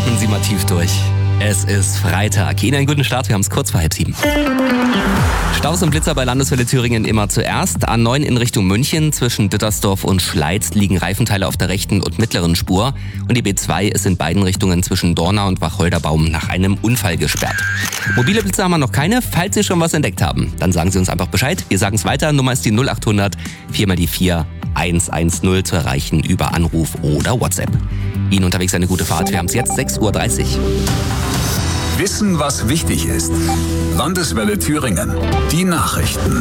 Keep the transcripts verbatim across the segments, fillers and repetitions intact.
Atmen Sie mal tief durch. Es ist Freitag. Ihnen einen guten Start, wir haben es kurz vor halb sieben. Staus und Blitzer bei Landeswelle Thüringen immer zuerst. A neun in Richtung München zwischen Dittersdorf und Schleiz liegen Reifenteile auf der rechten und mittleren Spur. Und die B zwei ist in beiden Richtungen zwischen Dornau und Wacholderbaum nach einem Unfall gesperrt. Mobile Blitzer haben wir noch keine. Falls Sie schon was entdeckt haben, dann sagen Sie uns einfach Bescheid. Wir sagen es weiter. Nummer ist die null achthundert vier mal die vier eins eins null zu erreichen über Anruf oder WhatsApp. Ihnen unterwegs eine gute Fahrt. Wir haben es jetzt sechs Uhr dreißig. Wissen, was wichtig ist. Landeswelle Thüringen. Die Nachrichten.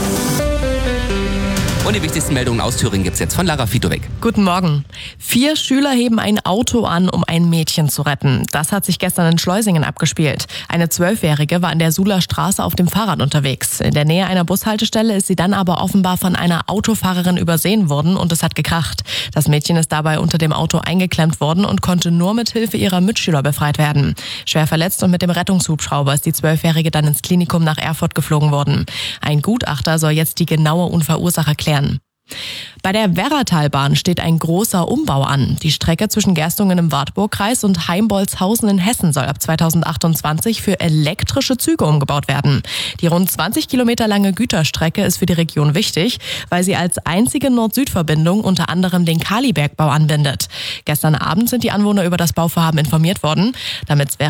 Und die wichtigsten Meldungen aus Thüringen gibt's jetzt von Lara Fitowek. Guten Morgen. Vier Schüler heben ein Auto an, um ein Mädchen zu retten. Das hat sich gestern in Schleusingen abgespielt. Eine Zwölfjährige war an der Suhler Straße auf dem Fahrrad unterwegs. In der Nähe einer Bushaltestelle ist sie dann aber offenbar von einer Autofahrerin übersehen worden und es hat gekracht. Das Mädchen ist dabei unter dem Auto eingeklemmt worden und konnte nur mit Hilfe ihrer Mitschüler befreit werden. Schwer verletzt und mit dem Rettungshubschrauber ist die Zwölfjährige dann ins Klinikum nach Erfurt geflogen worden. Ein Gutachter soll jetzt die genaue Unfallursache klären. Bei der Werratalbahn steht ein großer Umbau an. Die Strecke zwischen Gerstungen im Wartburgkreis und Heimbolzhausen in Hessen soll ab zweitausendachtundzwanzig für elektrische Züge umgebaut werden. Die rund zwanzig Kilometer lange Güterstrecke ist für die Region wichtig, weil sie als einzige Nord-Süd-Verbindung unter anderem den Kalibergbau anbindet. Gestern Abend sind die Anwohner über das Bauvorhaben informiert worden. Damit